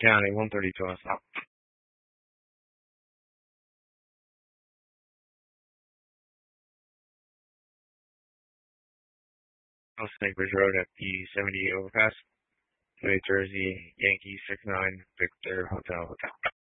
County, 132 on stop. Snake Ridge Road at the 78 overpass. New Jersey, Yankee 69, Victor Hotel.